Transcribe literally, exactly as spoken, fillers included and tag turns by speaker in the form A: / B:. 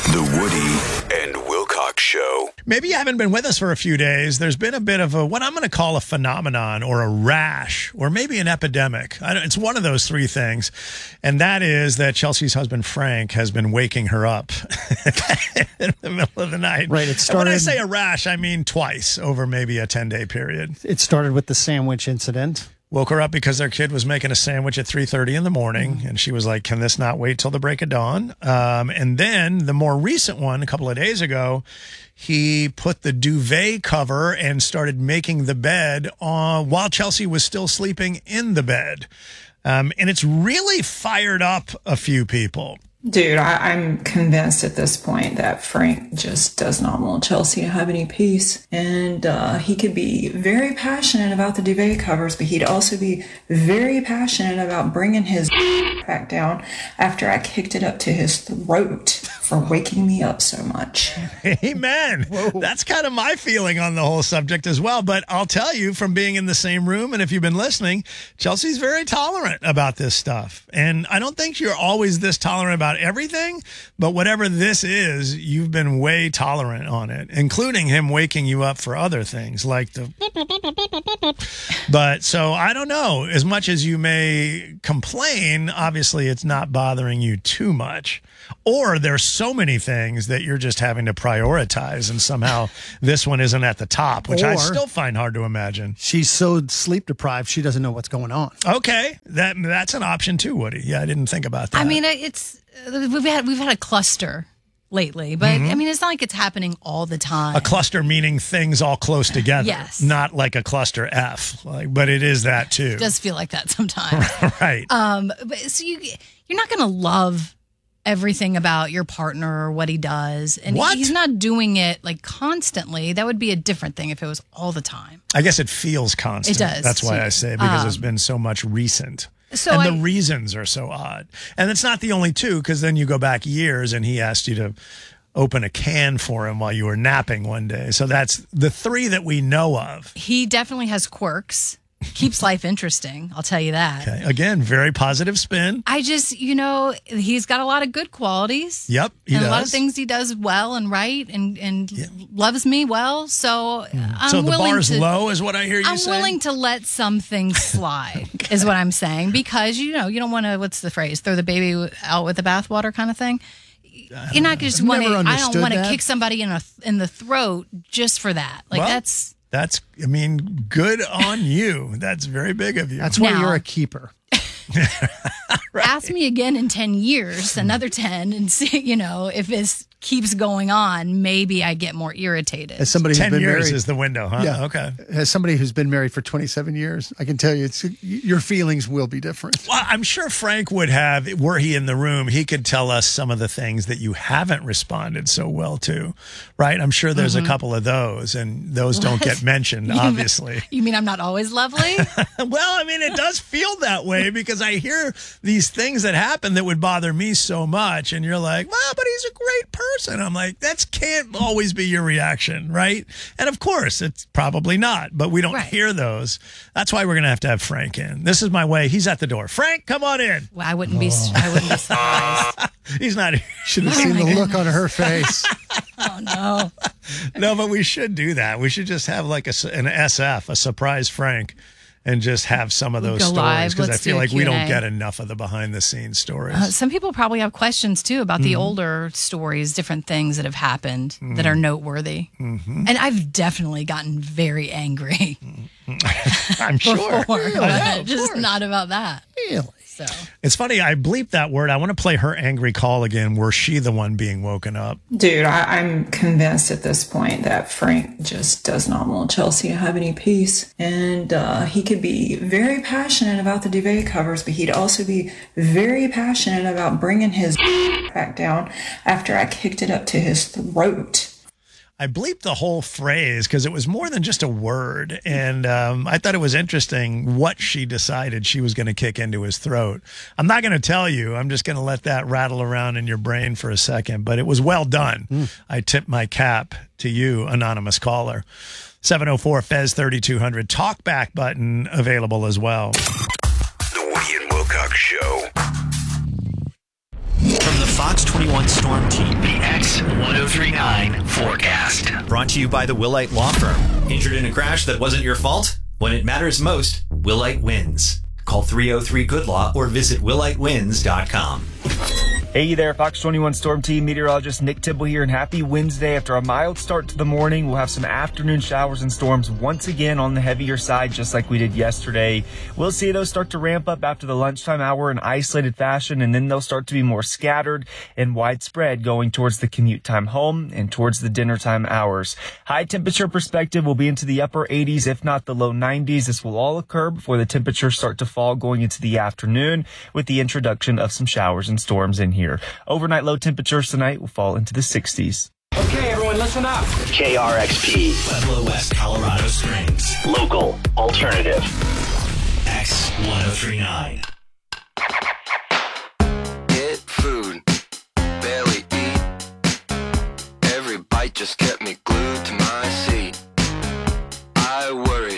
A: The Woody and Wilcox Show.
B: Maybe you haven't been with us for a few days. There's been a bit of a, what I'm going to call a phenomenon or a rash or maybe an epidemic. I don't, it's one of those three things. And that is that Chelsea's husband, Frank, has been waking her up in the middle of the night.
C: Right. It started,
B: and when I say a rash, I mean twice over maybe a ten-day period.
C: It started with the sandwich incident.
B: Woke her up because their kid was making a sandwich at three thirty in the morning, and she was like, can this not wait till the break of dawn? Um, and then the more recent one, a couple of days ago, he put the duvet cover and started making the bed uh, while Chelsea was still sleeping in the bed. Um, and it's really fired up a few people.
D: Dude, I, I'm convinced at this point that Frank just does not want Chelsea to have any peace. And uh, he could be very passionate about the duvet covers, but he'd also be very passionate about bringing his back down after I kicked it up to his throat for waking me up so much.
B: Amen. Whoa. That's kind of my feeling on the whole subject as well. But I'll tell you from being in the same room, and if you've been listening, Chelsea's very tolerant about this stuff. And I don't think you're always this tolerant about everything, but whatever this is, you've been way tolerant on it, including him waking you up for other things like the... But so I don't know. As much as you may complain, obviously it's not bothering you too much. Or there's so many things that you're just having to prioritize, and somehow this one isn't at the top, which
C: or
B: I still find hard to imagine.
C: She's so sleep deprived, she doesn't know what's going on.
B: Okay, that that's an option too, Woody. Yeah, I didn't think about that.
E: I mean, it's we've had we've had a cluster lately, but mm-hmm. I mean, it's not like it's happening all the time.
B: A cluster meaning things all close together.
E: Yes.
B: Not like a cluster F, like, but it is that too.
E: It does feel like that sometimes.
B: Right.
E: Um, but so you you're not going to love everything about your partner or what he does, and
B: what?
E: He's not doing it like constantly. That would be a different thing if it was all the time.
B: I guess it feels constant.
E: It does.
B: That's why I say, because
E: um,
B: it's been so much recent.
E: So
B: and
E: I,
B: the reasons are so odd. And it's not the only two, because then you go back years and he asked you to open a can for him while you were napping one day. So that's the three that we know of.
E: He definitely has quirks. Keeps life interesting, I'll tell you that.
B: Okay. Again, very positive spin.
E: I just, you know, he's got a lot of good qualities.
B: Yep, he
E: and
B: does.
E: a lot of things he does well and right, and, and yeah. loves me well. So mm. I'm
B: so the
E: willing
B: bar's
E: to,
B: low is what I hear you
E: I'm
B: saying?
E: I'm willing to let some things slide okay. is what I'm saying, because, you know, you don't want to, what's the phrase, throw the baby out with the bathwater kind of thing. You're not just want to, I don't want to kick somebody in, a, in the throat just for that. Like, well, that's...
B: That's, I mean, good on you. That's very big of you.
C: That's why
E: now,
C: you're a keeper.
B: Right.
E: Ask me again in ten years, another ten, and see, you know, if this keeps going on, maybe I get more irritated.
C: As somebody who's
B: ten
C: been
B: years
C: married,
B: is the window, huh?
C: Yeah.
B: Okay.
C: As somebody who's been married for twenty-seven years, I can tell you, it's your feelings will be different.
B: Well, I'm sure Frank would have, were he in the room, he could tell us some of the things that you haven't responded so well to, right? I'm sure there's mm-hmm. a couple of those, and those what? don't get mentioned,
E: you
B: obviously.
E: Mean, you mean I'm not always lovely?
B: Well, I mean, it does feel that way, because I hear these things that happen that would bother me so much, and you're like, well, but he's a great person. I'm like, that can't always be your reaction, right? And of course, it's probably not, but we don't
E: right.
B: hear those. That's why we're going to have to have Frank in. This is my way. He's at the door. Frank, come on in.
E: Well, I wouldn't be, oh. I wouldn't be surprised.
B: He's not here.
C: Should have oh seen the goodness. look on her face.
E: Oh, no.
B: No, but we should do that. We should just have like a, an S F, a surprise Frank, and just have some of those stories, because I feel like we don't get enough of the behind the scenes stories.
E: Uh, some people probably have questions too about mm-hmm. the older stories, different things that have happened mm-hmm. that are noteworthy. Mm-hmm. And I've definitely gotten very angry.
B: Mm-hmm. I'm sure.
E: Before,
B: really?
E: But just not about that.
C: Really?
E: So.
B: It's funny, I bleeped that word. I want to play her angry call again. Were she the one being woken up?
D: Dude, I, I'm convinced at this point that Frank just does not want Chelsea to have any peace. And uh, he could be very passionate about the duvet covers, but he'd also be very passionate about bringing his back down after I kicked it up to his throat.
B: I bleeped the whole phrase because it was more than just a word. And um, I thought it was interesting what she decided she was going to kick into his throat. I'm not going to tell you. I'm just going to let that rattle around in your brain for a second. But it was well done. Mm. I tip my cap to you, anonymous caller. seven oh four F E Z thirty-two hundred. Talkback button available as well.
A: The Woody and Wilcox Show.
F: From the Fox twenty-one Storm Team, the X X ten thirty-nine forecast.
G: Brought to you by the Willite Law Firm. Injured in a crash that wasn't your fault? When it matters most, Willite wins. Call three oh three good law or visit willite wins dot com.
H: Hey there, Fox twenty-one Storm Team meteorologist Nick Tibble here, and happy Wednesday. After a mild start to the morning, we'll have some afternoon showers and storms once again on the heavier side, just like we did yesterday. We'll see those start to ramp up after the lunchtime hour in isolated fashion, and then they'll start to be more scattered and widespread going towards the commute time home and towards the dinner time hours. High temperature perspective will be into the upper eighties, if not the low nineties. This will all occur before the temperatures start to fall going into the afternoon with the introduction of some showers and storms in here. Here. Overnight low temperatures tonight will fall into the sixties.
I: Okay, everyone, listen up.
F: K R X P.
G: Pueblo West, Colorado Springs.
F: Local alternative.
G: X ten thirty-nine.
J: Get food, barely eat. Every bite just kept me glued to my seat. I worry